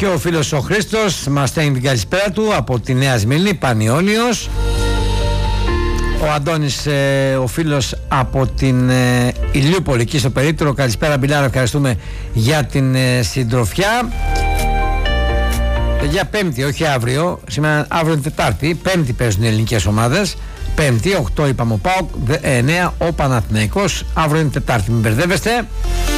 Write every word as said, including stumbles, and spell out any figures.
Και ο φίλος ο Χρήστος μας στέλνει την καλησπέρα του από τη Νέα Σμύρνη, Πανιόνιος. Ο Αντώνης, ε, ο φίλος από την ε, Ηλιούπολη, εκεί στο περίπτερο. Καλησπέρα Μπιλάρα, ευχαριστούμε για την ε, συντροφιά. Για Πέμπτη, όχι αύριο, σήμερα, αύριο είναι Τετάρτη, Πέμπτη παίζουν οι ελληνικές ομάδες. Πέμπτη, οκτώ είπαμε ο ΠΑΟΚ, εννέα ο Παναθηναϊκός, αύριο είναι Τετάρτη, μην μπερδεύεστε.